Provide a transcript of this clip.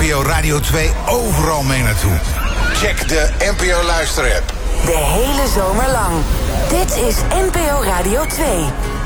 NPO Radio 2 overal mee naartoe. Check de NPO Luister-app. De hele zomer lang. Dit is NPO Radio 2.